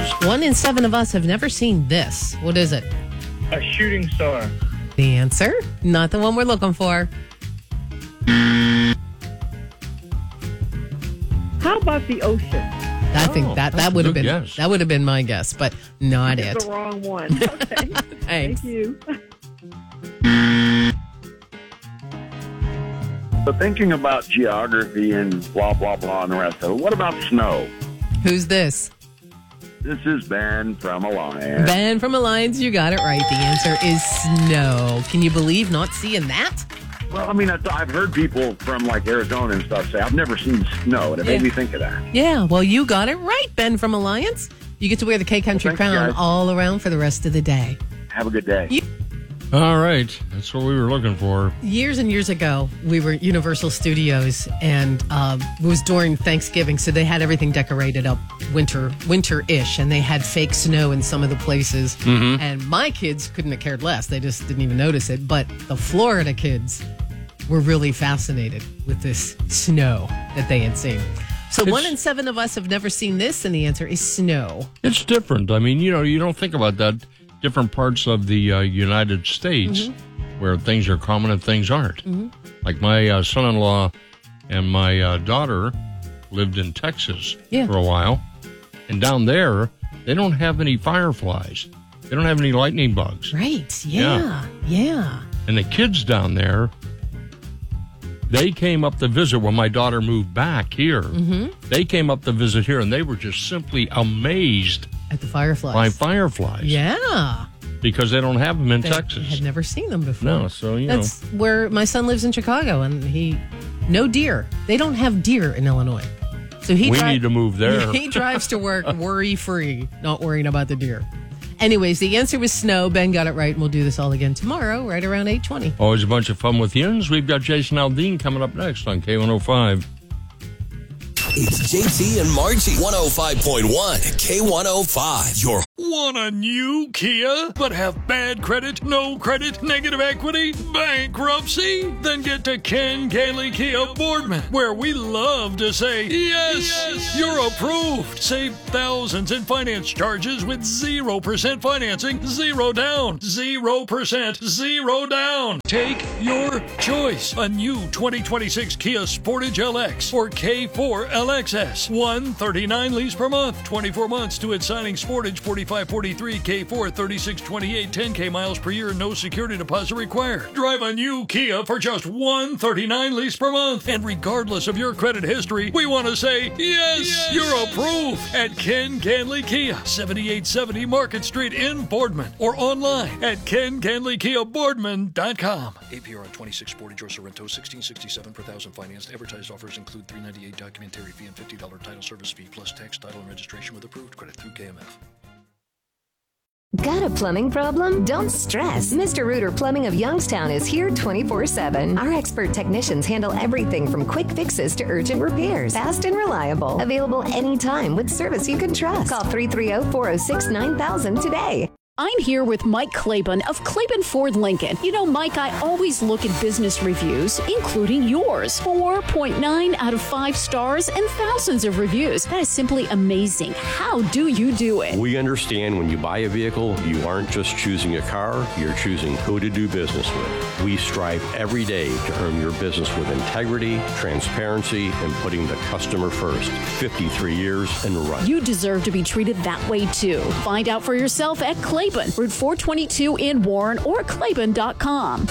news. 1 in 7 of us have never seen this. What is it? A shooting star. The answer? Not the one we're looking for. How about the ocean? I think that would have been guess. that would have been my guess, but not it. It's the wrong one. Okay. Thanks. Thank you. So thinking about geography and blah, blah, blah, and the rest of it, what about snow? Who's this? This is Ben from Alliance. Ben from Alliance, you got it right. The answer is snow. Can you believe not seeing that? Well, I mean, I've heard people from like Arizona and stuff say, I've never seen snow, and it made me think of that. Yeah, well, you got it right, Ben from Alliance. You get to wear the K-Country Well, thank you, crown guys. all around for the rest of the day. Have a good day. All right. That's what we were looking for. Years and years ago, we were at Universal Studios, and it was during Thanksgiving, so they had everything decorated up winter-ish, and they had fake snow in some of the places. Mm-hmm. And my kids couldn't have cared less. They just didn't even notice it. But the Florida kids were really fascinated with this snow that they had seen. So 1 in 7 of us have never seen this, and the answer is snow. It's different. I mean, you don't think about that. Different parts of the United States where things are common and things aren't. Like my son-in-law and my daughter lived in Texas for a while. And down there, they don't have any fireflies. They don't have any lightning bugs. Right, yeah. And the kids down there, they came up to visit when my daughter moved back here. They came up to visit here, and they were just simply amazed At the fireflies. by fireflies. Yeah. Because they don't have them in They Texas. had never seen them before. No, so, That's where my son lives in Chicago, and no deer. They don't have deer in Illinois. So we need to move there. He drives to work worry-free, not worrying about the deer. Anyways, the answer was snow. Ben got it right, and we'll do this all again tomorrow, right around 8:20. Always a bunch of fun with Yins. We've got Jason Aldean coming up next on K105. It's JT and Margie. 105.1 K105. Your Want a new Kia, but have bad credit, no credit, negative equity, bankruptcy? Then get to Ken Gailey Kia Boardman, where we love to say, yes, you're approved. Save thousands in finance charges with 0% financing, 0 down, 0%, 0 down. Take your choice. A new 2026 Kia Sportage LX or K4 LXS. $139 lease per month, 24 months to its signing. Sportage 4543, K4 3628, 10K miles per year, no security deposit required. Drive a new Kia for just $139 lease per month. And regardless of your credit history, we want to say, yes, you're approved at Ken Ganley Kia, 7870 Market Street in Boardman, or online at KenGanleyKiaBoardman.com. APR on 26 Sportage or Sorrento, $16.67 per thousand financed. Advertised offers include $398 documentary fee and $50 title service fee, plus tax, title, and registration with approved credit through KMF. Got a plumbing problem? Don't stress. Mr. Rooter Plumbing of Youngstown is here 24/7. Our expert technicians handle everything from quick fixes to urgent repairs. Fast and reliable. Available anytime with service you can trust. Call 330-406-9000 today. I'm here with Mike Claiborne of Claiborne Ford Lincoln. You know, Mike, I always look at business reviews, including yours. 4.9 out of 5 stars and thousands of reviews. That is simply amazing. How do you do it? We understand when you buy a vehicle, you aren't just choosing a car, you're choosing who to do business with. We strive every day to earn your business with integrity, transparency, and putting the customer first. 53 years and running. You deserve to be treated that way, too. Find out for yourself at Claiborne, Route 422 in Warren, or Claiborne.com.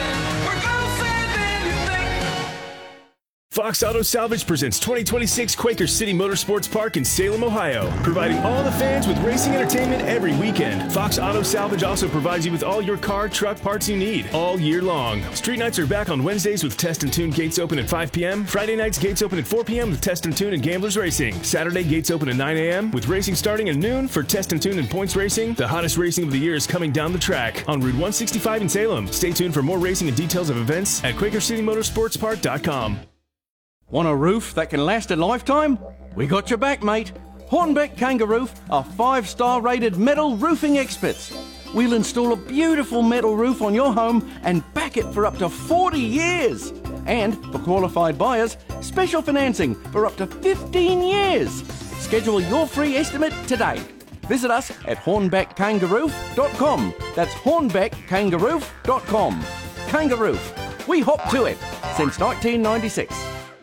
Fox Auto Salvage presents 2026 Quaker City Motorsports Park in Salem, Ohio, providing all the fans with racing entertainment every weekend. Fox Auto Salvage also provides you with all your car, truck parts you need all year long. Street nights are back on Wednesdays with Test and Tune gates open at 5 p.m. Friday nights gates open at 4 p.m. with Test and Tune and Gamblers Racing. Saturday gates open at 9 a.m. with racing starting at noon for Test and Tune and Points Racing. The hottest racing of the year is coming down the track on Route 165 in Salem. Stay tuned for more racing and details of events at QuakerCityMotorsportsPark.com. Want a roof that can last a lifetime? We got your back, mate. Hornbeck Kangaroo are 5-star rated metal roofing experts. We'll install a beautiful metal roof on your home and back it for up to 40 years. And for qualified buyers, special financing for up to 15 years. Schedule your free estimate today. Visit us at hornbeckkangaroo.com. That's hornbeckkangaroo.com. Kangaroo. We hop to it since 1996.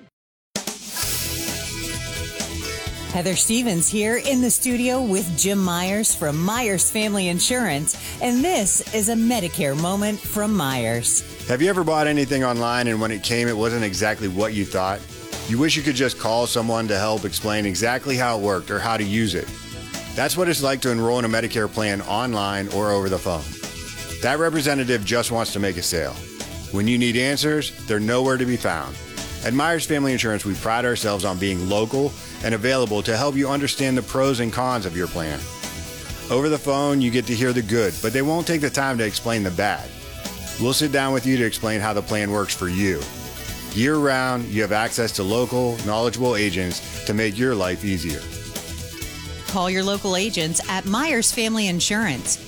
Heather Stevens here in the studio with Jim Myers from Myers Family Insurance, and this is a Medicare moment from Myers. Have you ever bought anything online and when it came, it wasn't exactly what you thought? You wish you could just call someone to help explain exactly how it worked or how to use it. That's what it's like to enroll in a Medicare plan online or over the phone. That representative just wants to make a sale. When you need answers, they're nowhere to be found. At Myers Family Insurance, we pride ourselves on being local and available to help you understand the pros and cons of your plan. Over the phone, you get to hear the good, but they won't take the time to explain the bad. We'll sit down with you to explain how the plan works for you. Year-round, you have access to local, knowledgeable agents to make your life easier. Call your local agents at Myers Family Insurance,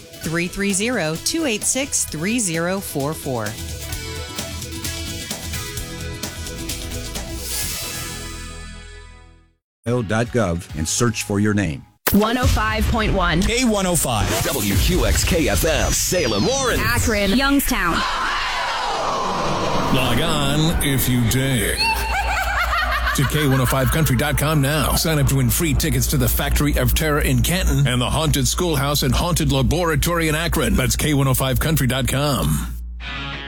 330-286-3044. .gov and search for your name. 105.1 K105 WQXK-FM Salem, Lawrence, Akron, Youngstown. Log on if you dare to K105country.com now. Sign up to win free tickets to the Factory of Terror in Canton and the Haunted Schoolhouse and Haunted Laboratory in Akron. That's K105country.com.